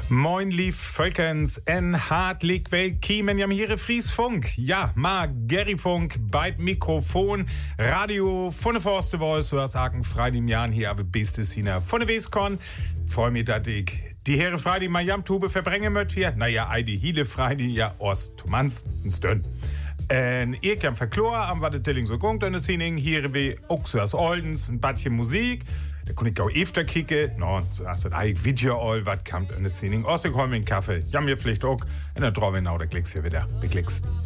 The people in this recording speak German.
Moin lief Völkens en hartlich willkommen jam hier Friesfunk. Ja, ma Gerryfunk beid Mikrofon, Radio von der Forste Voice, so sagen Freitag Jahren hier aber bestes Hina von der Weskon. Freu mich, dass ich die Herre Freitag mal jam Tube verbringen möcht hier. Naja, die Hiele Freitag ja aus Tomans ein Stön. Ich kann verkloren, am was der Tilling so gungt, eine Szene hier wie auch so aus Oldens, ein Badchen Musik. Da kann ich auch öfter kicken. No, so hast du eigentlich Video all, was kommt in der Szene. Außerdem hol mir einen Kaffee. Ja, mir vielleicht auch. Und dann drauf genau, da klickst hier wieder. Beklickst.